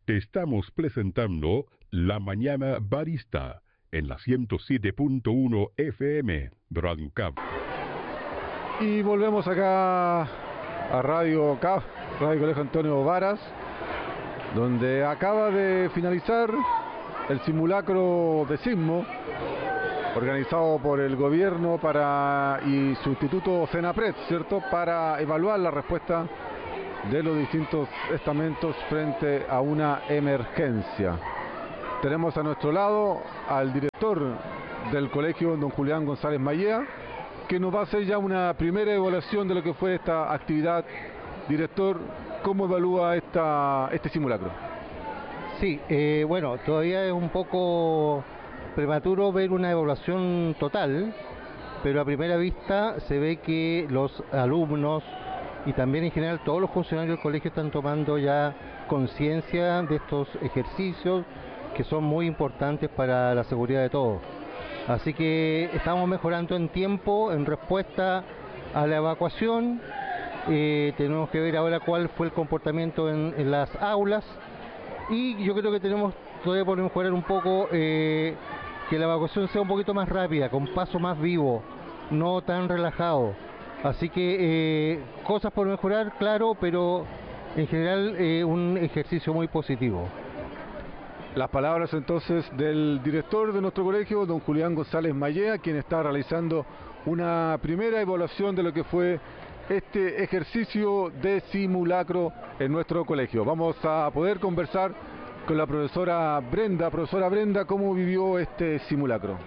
Te estamos presentando La Mañana Barista en la 107.1 FM Radio CAP. Y volvemos acá a Radio CAP, Radio Colegio Antonio Varas, donde acaba de finalizar el simulacro de sismo organizado por el gobierno y su instituto CENAPRED, ¿cierto?, para evaluar la respuesta de los distintos estamentos frente a una emergencia. Tenemos a nuestro lado al director del colegio, don Julián González Mallea, que nos va a hacer ya una primera evaluación de lo que fue esta actividad. Director, ¿cómo evalúa este simulacro? Sí, bueno, todavía es un poco prematuro ver una evaluación total, pero a primera vista se ve que los alumnos y también en general todos los funcionarios del colegio están tomando ya conciencia de estos ejercicios que son muy importantes para la seguridad de todos. Así que estamos mejorando en tiempo, en respuesta a la evacuación. Tenemos que ver ahora cuál fue el comportamiento en las aulas, y yo creo que todavía por mejorar un poco, que la evacuación sea un poquito más rápida, con paso más vivo, no tan relajado. Así que cosas por mejorar, claro, pero en general un ejercicio muy positivo. Las palabras entonces del director de nuestro colegio, don Julián González Mallea, quien está realizando una primera evaluación de lo que fue este ejercicio de simulacro en nuestro colegio. Vamos a poder conversar con la profesora Brenda. Profesora Brenda, ¿cómo vivió este simulacro?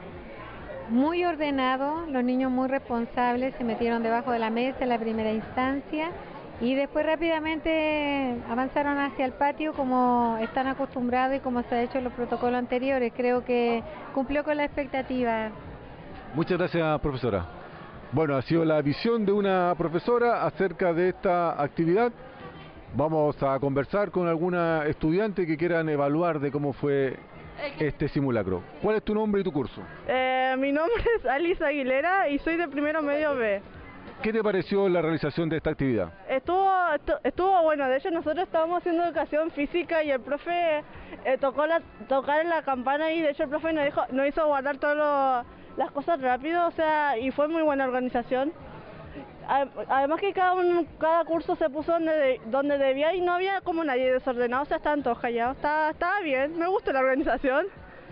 Muy ordenado, los niños muy responsables, se metieron debajo de la mesa en la primera instancia y después rápidamente avanzaron hacia el patio como están acostumbrados y como se ha hecho en los protocolos anteriores. Creo que cumplió con la expectativa. Muchas gracias, profesora. Bueno, ha sido la visión de una profesora acerca de esta actividad. Vamos a conversar con alguna estudiante que quieran evaluar de cómo fue este simulacro. ¿Cuál es tu nombre y tu curso? Mi nombre es Alice Aguilera y soy de primero medio B. ¿Qué te pareció la realización de esta actividad? Estuvo bueno. De hecho, nosotros estábamos haciendo educación física y el profe tocar en la campana, y de hecho el profe nos hizo guardar todas las cosas rápido, o sea, y fue muy buena organización. Además que cada curso se puso donde debía y no había como nadie desordenado, o sea, estaban todos callados. Estaba bien, me gusta la organización.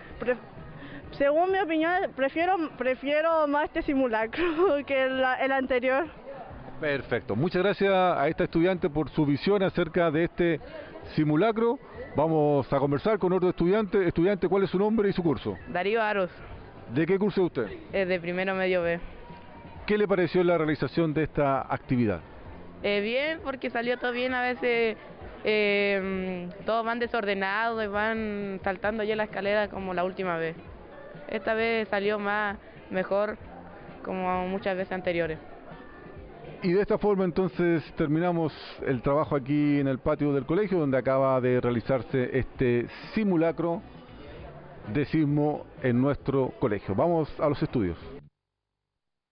Según mi opinión, prefiero más este simulacro que el anterior. Perfecto. Muchas gracias a esta estudiante por su visión acerca de este simulacro. Vamos a conversar con otro estudiante. Estudiante, ¿cuál es su nombre y su curso? Darío Aros. ¿De qué curso es usted? De primero medio B. ¿Qué le pareció la realización de esta actividad? Bien, porque salió todo bien. A veces todos van desordenados y van saltando ya la escalera como la última vez. Esta vez salió mejor como muchas veces anteriores. Y de esta forma entonces terminamos el trabajo aquí en el patio del colegio, donde acaba de realizarse este simulacro de sismo en nuestro colegio. Vamos a los estudios.